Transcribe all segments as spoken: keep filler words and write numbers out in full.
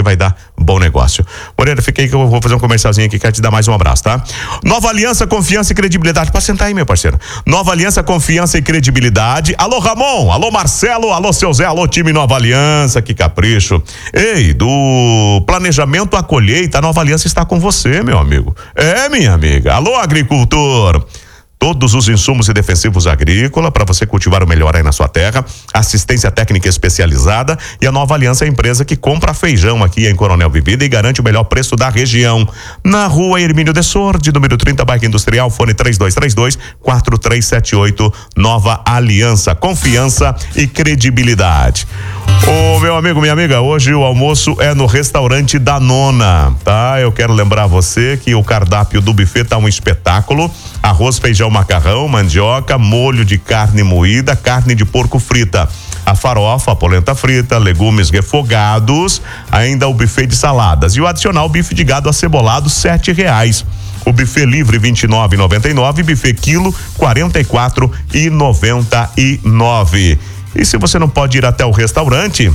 vai dar bom negócio. Moreira, fica aí que eu vou fazer um comercialzinho aqui, quero te dar mais um abraço, tá? Nova Aliança, confiança e credibilidade. Pode sentar aí, meu parceiro. Nova Aliança, confiança e credibilidade. Alô, Ramon, alô, Marcelo, alô, seu Zé, alô, time Nova Aliança, que capricho. Ei, do planejamento à colheita, a Nova Aliança está com você, meu amigo. É, minha amiga. Alô, agricultor. Todos os insumos e defensivos agrícola para você cultivar o melhor aí na sua terra, assistência técnica especializada, e a Nova Aliança é a empresa que compra feijão aqui em Coronel Vivida e garante o melhor preço da região. Na rua Hermínio de Sordi, número trinta, bairro Industrial, fone três dois três dois, quatro três sete oito. Nova Aliança, confiança e credibilidade. Ô, meu amigo, minha amiga, hoje o almoço é no restaurante da Nona, tá? Eu quero lembrar você que o cardápio do buffet tá um espetáculo: arroz, feijão, macarrão, mandioca, molho de carne moída, carne de porco frita, a farofa, a polenta frita, legumes refogados, ainda o buffet de saladas e o adicional bife de gado acebolado, sete reais. O buffet livre vinte e nove reais e noventa e nove centavos, buffet quilo quarenta e quatro reais e noventa e nove centavos. E se você não pode ir até o restaurante,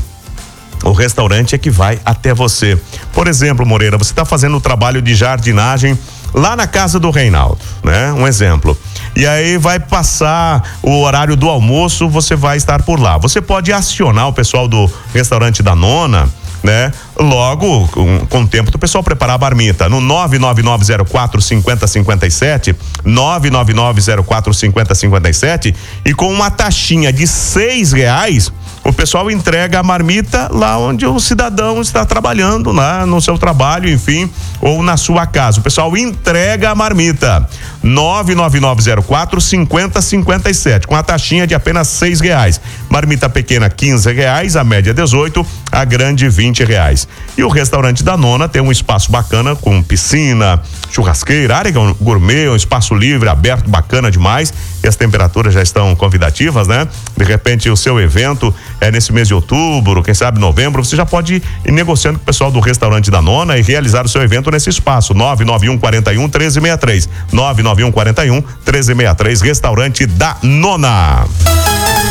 o restaurante é que vai até você. Por exemplo, Moreira, você está fazendo o trabalho de jardinagem lá na casa do Reinaldo, né? Um exemplo. E aí vai passar o horário do almoço, você vai estar por lá. Você pode acionar o pessoal do restaurante da Nona, né? Logo, com, com o tempo do pessoal preparar a marmita no nove nove nove zero quatro cinco zero cinco sete, nove nove nove zero quatro cinco zero cinco sete, e com uma taxinha de seis reais, o pessoal entrega a marmita lá onde o cidadão está trabalhando, lá no seu trabalho, enfim, ou na sua casa. O pessoal entrega a marmita. nove nove nove zero quatro cinco zero cinco sete, com a taxinha de apenas seis reais. Marmita pequena quinze reais, a média dezoito, a grande vinte reais. E o restaurante da Nona tem um espaço bacana com piscina, churrasqueira, área gourmet, um espaço livre, aberto, bacana demais. E as temperaturas já estão convidativas, né? De repente o seu evento é nesse mês de outubro, quem sabe novembro, você já pode ir negociando com o pessoal do restaurante da Nona e realizar o seu evento nesse espaço. nove nove um quatro um um três seis três, nove nove um quatro um um três seis três, restaurante da Nona.